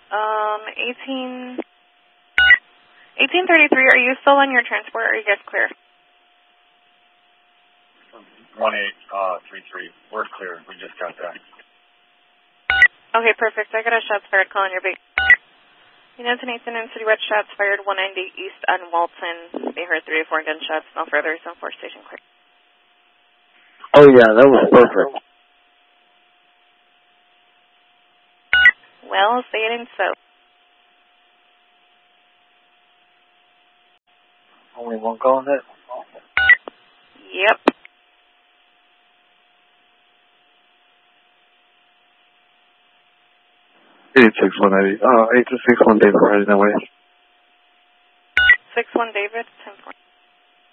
1833, are you still on your transport, or are you guys clear? 1833, we're clear. We just got that. Okay, perfect. I got a shots fired call on your base. Units in Nathan and City West shots fired 190 east on Walton. They heard 3 to 4 gunshots. No further. Zone 4 station clear. Oh, yeah, that was perfect. Well, say it ain't so. Only one call on that? Yep. Eight to 61 David, right that way. 61 David, 10-4.